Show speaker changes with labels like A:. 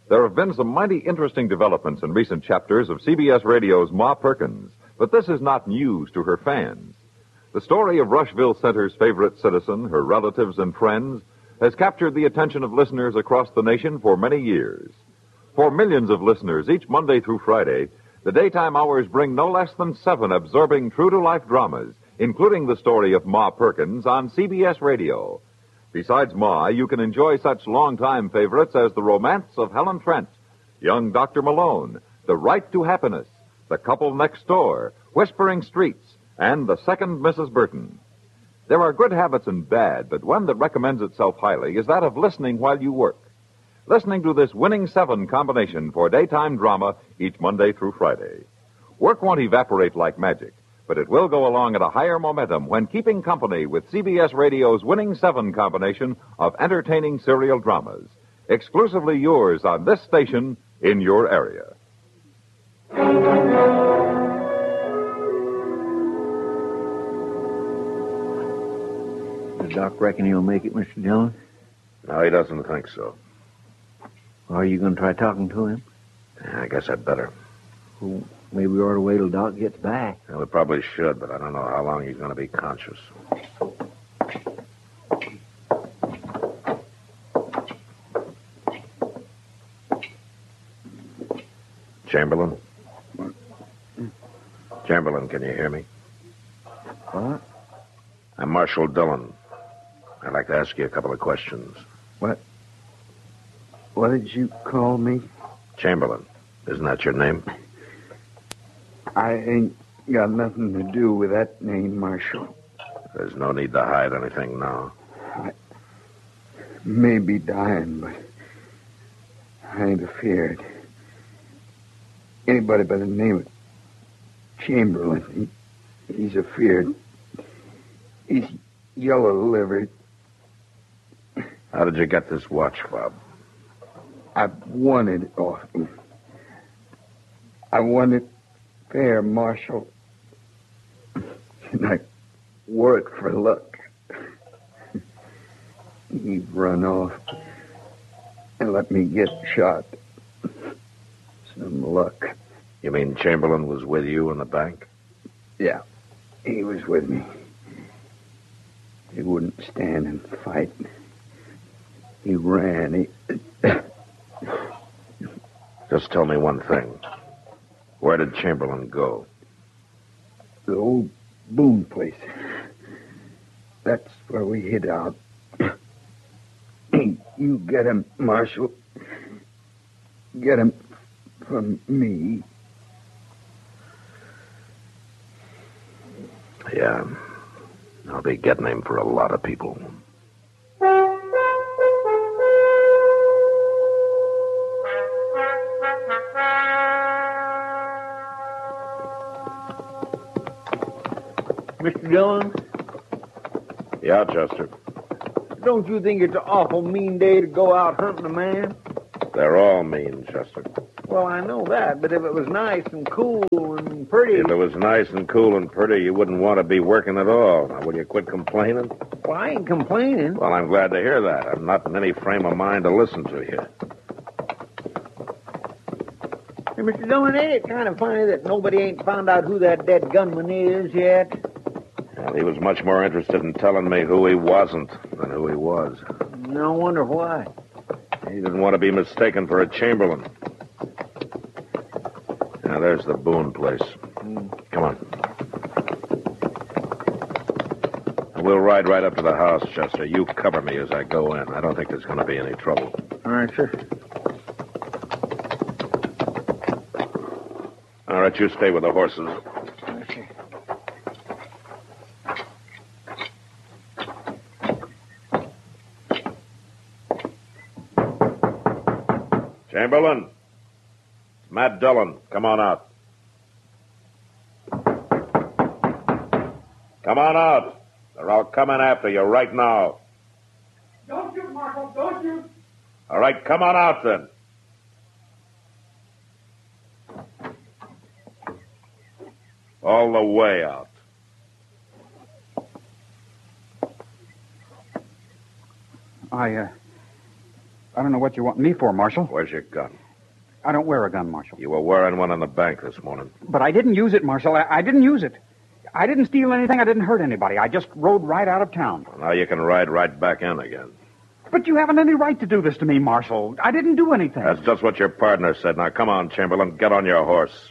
A: There have been some mighty interesting developments in recent chapters of CBS Radio's Ma Perkins, but this is not news to her fans. The story of Rushville Center's favorite citizen, her relatives and friends, has captured the attention of listeners across the nation for many years. For millions of listeners each Monday through Friday, the daytime hours bring no less than 7 absorbing true-to-life dramas, including the story of Ma Perkins on CBS Radio. Besides Ma, you can enjoy such longtime favorites as The Romance of Helen Trent, Young Dr. Malone, The Right to Happiness, The Couple Next Door, Whispering Streets, and The Second Mrs. Burton. There are good habits and bad, but one that recommends itself highly is that of listening while you work. Listening to this winning 7 combination for daytime drama each Monday through Friday. Work won't evaporate like magic, but it will go along at a higher momentum when keeping company with CBS Radio's winning 7 combination of entertaining serial dramas. Exclusively yours on this station in your area.
B: Does Doc reckon he'll make it, Mr. Dillon?
C: No, he doesn't think so.
B: Are you going to try talking to him?
C: Yeah, I guess I'd better.
B: Well, maybe we ought to wait till Doc gets back.
C: Yeah, we probably should, but I don't know how long he's going to be conscious. Chamberlain? Chamberlain, can you hear me?
B: What?
C: I'm Marshal Dillon. I'd like to ask you a couple of questions.
B: What? What did you call me?
C: Chamberlain. Isn't that your name?
B: I ain't got nothing to do with that name, Marshal.
C: There's no need to hide anything now.
B: I may be dying, but I ain't afeared. Anybody by the name of Chamberlain, he's afeared. He's yellow-livered.
C: How did you get this watch, Bob?
B: I won it off him. I won it fair, Marshal. And I wore it for luck. He run off and let me get shot. Some luck.
C: You mean Chamberlain was with you in the bank?
B: Yeah, he was with me. He wouldn't stand and fight. He ran.
C: Just tell me one thing. Where did Chamberlain go?
B: The old Boone place. That's where we hid out. You get him, Marshal. Get him from me.
C: Yeah. I'll be getting him for a lot of people.
D: Mr. Dillon?
C: Yeah, Chester.
D: Don't you think it's an awful mean day to go out hunting a man?
C: They're all mean, Chester.
D: Well, I know that, but if it was nice and cool and pretty...
C: If it was nice and cool and pretty, you wouldn't want to be working at all. Now, will you quit complaining?
D: Well, I ain't complaining.
C: Well, I'm glad to hear that. I'm not in any frame of mind to listen to you.
D: Hey, Mr. Dillon, ain't it kind of funny that nobody ain't found out who that dead gunman is yet?
C: Well, he was much more interested in telling me who he wasn't than who he was.
D: No wonder why.
C: He didn't want to be mistaken for a Chamberlain. Now, there's the Boone place. Come on. We'll ride right up to the house, Chester. You cover me as I go in. I don't think there's going to be any trouble.
D: All right, sir.
C: All right, you stay with the horses.
D: Okay.
C: Chamberlain. Matt Dillon, come on out. Come on out. They're all coming after you right now.
E: Don't shoot, Marshal. Don't shoot.
C: All right, come on out then. All the way out.
F: I don't know what you want me for, Marshal.
C: Where's your gun?
F: I don't wear a gun, Marshal.
C: You were wearing one in the bank this morning.
F: But I didn't use it, Marshal. I didn't use it. I didn't steal anything. I didn't hurt anybody. I just rode right out of town.
C: Well, now you can ride right back in again.
F: But you haven't any right to do this to me, Marshal. I didn't do anything.
C: That's just what your partner said. Now, come on, Chamberlain. Get on your horse.